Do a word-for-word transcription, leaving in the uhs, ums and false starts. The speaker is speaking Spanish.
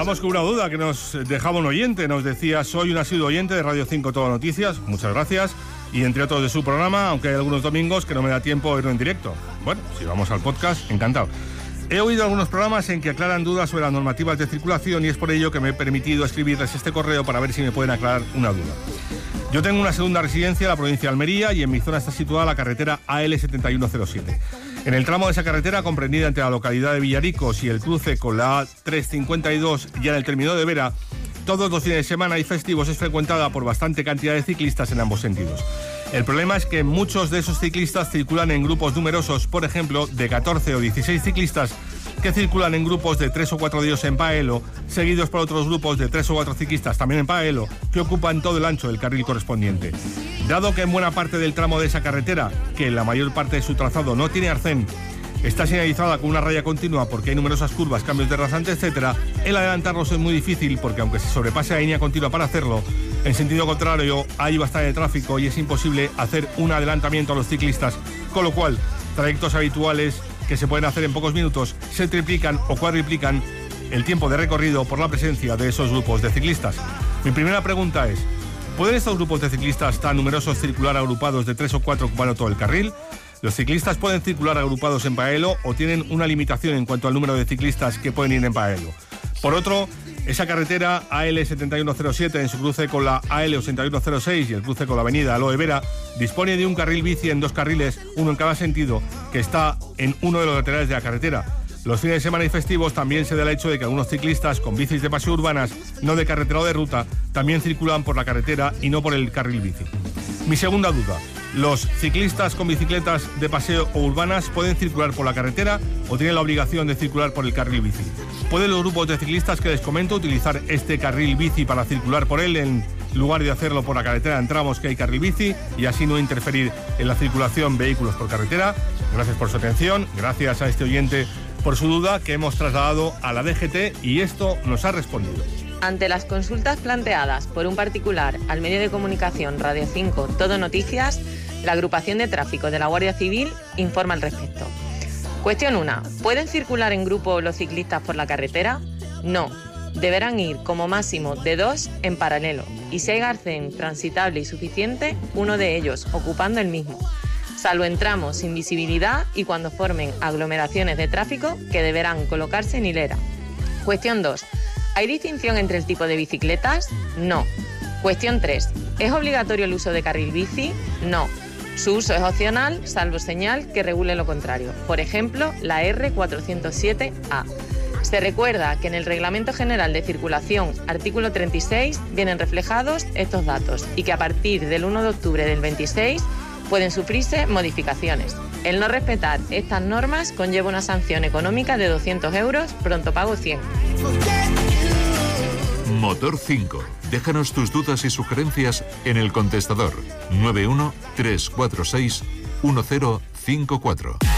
Vamos con una duda que nos dejaba un oyente. Nos decía, soy un asiduo oyente de Radio cinco Todo Noticias. Muchas gracias. Y entre otros de su programa, aunque hay algunos domingos que no me da tiempo a oírlo en directo. Bueno, si vamos al podcast, encantado. He oído algunos programas en que aclaran dudas sobre las normativas de circulación y es por ello que me he permitido escribirles este correo para ver si me pueden aclarar una duda. Yo tengo una segunda residencia en la provincia de Almería y en mi zona está situada la carretera A L setenta y uno cero siete. En el tramo de esa carretera, comprendida entre la localidad de Villaricos y el cruce con la A trescientos cincuenta y dos y en el término de Vera, todos los fines de semana y festivos es frecuentada por bastante cantidad de ciclistas en ambos sentidos. El problema es que muchos de esos ciclistas circulan en grupos numerosos, por ejemplo, de catorce o dieciséis ciclistas que circulan en grupos de tres o cuatro días en paralelo, seguidos por otros grupos de tres o cuatro ciclistas también en paralelo, que ocupan todo el ancho del carril correspondiente. Dado que en buena parte del tramo de esa carretera, que en la mayor parte de su trazado no tiene arcén, está señalizada con una raya continua porque hay numerosas curvas, cambios de rasante, etcétera, el adelantarlos es muy difícil porque aunque se sobrepase la línea continua para hacerlo, en sentido contrario hay bastante tráfico y es imposible hacer un adelantamiento a los ciclistas, con lo cual trayectos habituales que se pueden hacer en pocos minutos se triplican o cuadriplican el tiempo de recorrido por la presencia de esos grupos de ciclistas. Mi primera pregunta es, ¿pueden estos grupos de ciclistas tan numerosos circular agrupados de tres o cuatro ocupando todo el carril? ¿Los ciclistas pueden circular agrupados en paralelo o tienen una limitación en cuanto al número de ciclistas que pueden ir en paralelo? Por otro, esa carretera A L setenta y uno cero siete en su cruce con la A L ochenta y uno cero seis y el cruce con la avenida Aloe Vera dispone de un carril bici en dos carriles, uno en cada sentido, que está en uno de los laterales de la carretera. Los fines de semana y festivos también se da el hecho de que algunos ciclistas con bicis de paseo urbanas, no de carretera o de ruta, también circulan por la carretera y no por el carril bici. Mi segunda duda, ¿los ciclistas con bicicletas de paseo o urbanas pueden circular por la carretera o tienen la obligación de circular por el carril bici? ¿Pueden los grupos de ciclistas que les comento utilizar este carril bici para circular por él en lugar de hacerlo por la carretera en tramos que hay carril bici y así no interferir en la circulación vehículos por carretera? Gracias por su atención, gracias a este oyente por su duda que hemos trasladado a la D G T y esto nos ha respondido. Ante las consultas planteadas por un particular al medio de comunicación Radio cinco Todo Noticias, la agrupación de tráfico de la Guardia Civil informa al respecto. Cuestión uno. ¿Pueden circular en grupo los ciclistas por la carretera? No. Deberán ir como máximo de dos en paralelo y si hay arcén transitable y suficiente, uno de ellos ocupando el mismo, salvo en tramos sin visibilidad y cuando formen aglomeraciones de tráfico que deberán colocarse en hilera. Cuestión dos. ¿Hay distinción entre el tipo de bicicletas? No. Cuestión tres. ¿Es obligatorio el uso de carril bici? No. Su uso es opcional, salvo señal que regule lo contrario. Por ejemplo, la R cuatrocientos siete A. Se recuerda que en el Reglamento General de Circulación, artículo treinta y seis, vienen reflejados estos datos y que a partir del uno de octubre del veintiséis pueden sufrirse modificaciones. El no respetar estas normas conlleva una sanción económica de doscientos euros, pronto pago cien. Motor cinco. Déjanos tus dudas y sugerencias en el contestador nueve uno tres cuatro seis uno cero cinco cuatro.